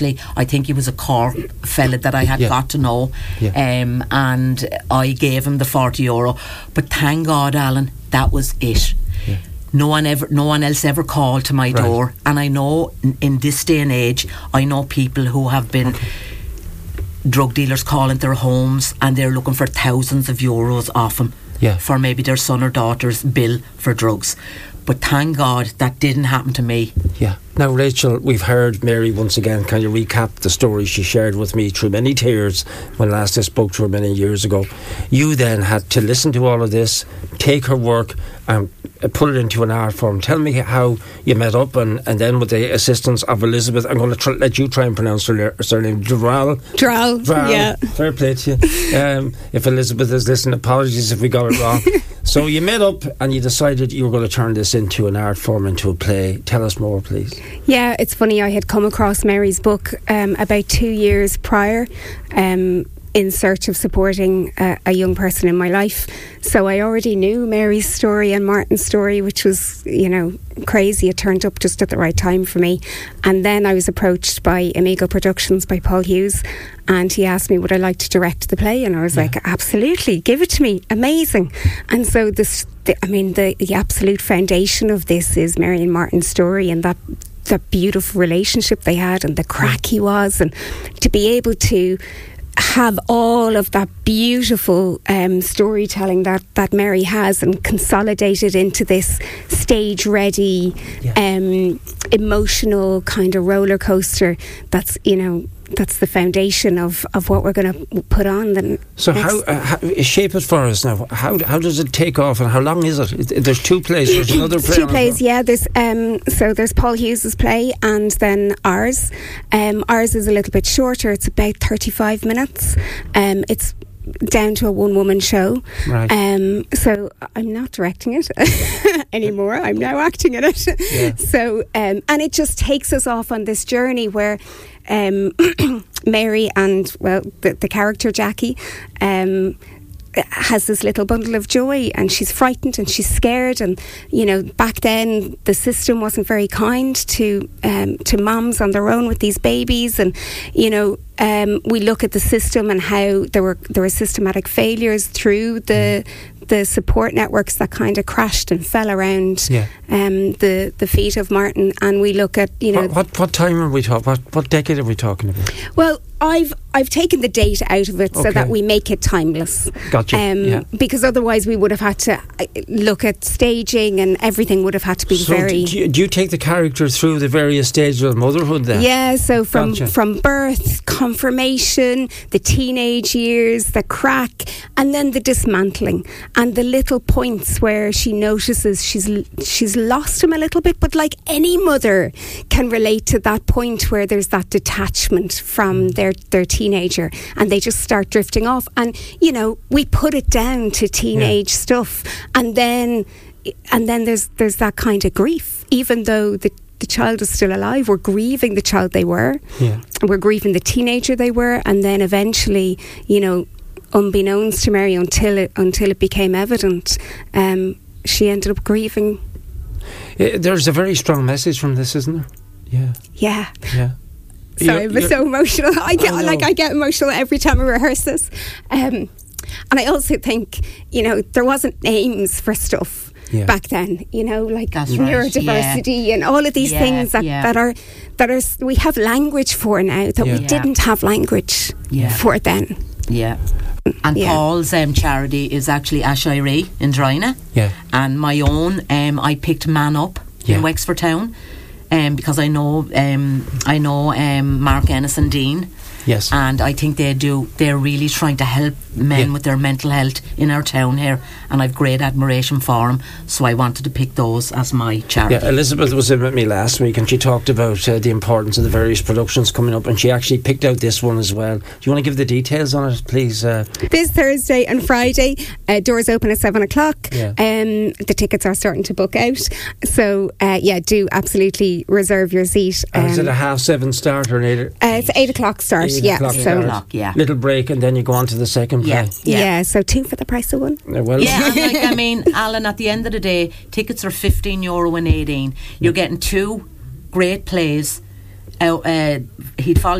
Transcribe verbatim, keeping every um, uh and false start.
I think he was a Cork fella that I had Yeah. got to know, Yeah. um, and I gave him the forty euro. But thank God, Alan, that was it. Yeah. No one ever, no one else ever called to my Right. door. And I know in, in this day and age, I know people who have been Okay. drug dealers calling their homes, and they're looking for thousands of euros off them Yeah. for maybe their son or daughter's bill for drugs. But thank God that didn't happen to me. Yeah. Now, Rachel, we've heard Mary once again kind of recap the story she shared with me through many tears when last I spoke to her many years ago. You then had to listen to all of this, take her work and uh, put it into an art form. Tell me how you met up, and, and then with the assistance of Elizabeth, I'm going to tr- let you try and pronounce her la- surname, Dral. Dral, Dral. yeah. Fair play to you. Um, if Elizabeth is listening, apologies if we got it wrong. So you met up and you decided you were going to turn this into an art form, into a play. Tell us more, please. Yeah, it's funny, I had come across Mary's book um, about two years prior um, in search of supporting uh, a young person in my life. So I already knew Mary's story and Martin's story, which was, you know, crazy. It turned up just at the right time for me. And then I was approached by Amigo Productions, by Paul Hughes, and he asked me would I like to direct the play, and I was Yeah. like, absolutely, give it to me, amazing. And so this, the, I mean, the, the absolute foundation of this is Mary and Martin's story, and that that beautiful relationship they had, and the crack he was, and to be able to have all of that beautiful um, storytelling that, that Mary has and consolidate it into this stage ready, Yeah. um, emotional kind of roller coaster. That's, you know, that's the foundation of, of what we're going to put on. The So next. how, uh, how shape it for us now? How how does it take off, and how long is it? It there's two plays. There's another play. Two on plays, as well. yeah. There's um, so there's Paul Hughes's play and then ours. Um, ours is a little bit shorter. It's about thirty-five minutes. Um, it's down to a one-woman show. Right. Um, so I'm not directing it anymore. I'm now acting in it. Yeah. So um, and it just takes us off on this journey where um, Mary and well the, the character Jackie. Um, has this little bundle of joy, and she's frightened and she's scared, and you know back then the system wasn't very kind to um, to mums on their own with these babies, and you know um, we look at the system and how there were there were systematic failures through the the support networks that kind of crashed and fell around Yeah. um, the the feet of Martin, and we look at you know What, what what time are we talking? What what decade are we talking about? well I've I've taken the date out of it so Okay. that we make it timeless. Gotcha. Um, Yeah. Because otherwise we would have had to uh, look at staging, and everything would have had to be So very. do you, do you take the character through the various stages of motherhood then? Yeah, so from Gotcha. from birth, confirmation, the teenage years, the crack, and then the dismantling, and the little points where she notices she's she's lost him a little bit. But like any mother can relate to that point where there's that detachment from their their teenager, and they just start drifting off. And you know, we put it down to teenage stuff, and then and then there's there's that kind of grief, even though the the child is still alive. We're grieving the child they were. Yeah. We're grieving the teenager they were, and then eventually, you know, unbeknownst to Mary, until it until it became evident, um, she ended up grieving. Uh, There's a very strong message from this, isn't there? Yeah. Yeah. Yeah. Sorry, You're- I'm so emotional. I get I like know. I get emotional every time I rehearse this, um, and I also think, you know, there wasn't names for stuff Yeah. back then. You know, like That's right, neurodiversity and all of these Yeah, things that, yeah. that are that are s- we have language for now that Yeah. we Yeah. didn't have language Yeah. for then. Yeah. And Yeah. Paul's um, charity is actually Ashiree in Drogheda. Yeah. And my own, um, I picked Man Up Yeah. in Wexford Town, um, because I know um, I know um, Mark Ennis and Dean. Yes. And I think they do. They're really trying to help men Yeah. with their mental health in our town here, and I've great admiration for them. So I wanted to pick those as my charity. Yeah, Elizabeth was in with me last week, and she talked about uh, the importance of the various productions coming up, and she actually picked out this one as well. Do you want to give the details on it, please? Uh, This Thursday and Friday, uh, doors open at seven o'clock. Yeah. Um, the tickets are starting to book out, so uh, yeah, do absolutely reserve your seat. and is Um, it a half seven start or an eight? uh, it's eight o'clock start. Eight yeah, o'clock so start. o'clock, yeah. Little break, and then you go on to the second Yeah. play. yeah. so two for the price of one. Uh, well, Yeah, and like, I mean, Alan, at the end of the day, tickets are fifteen euro and eighteen. You're getting two great plays, uh, uh, he'd fall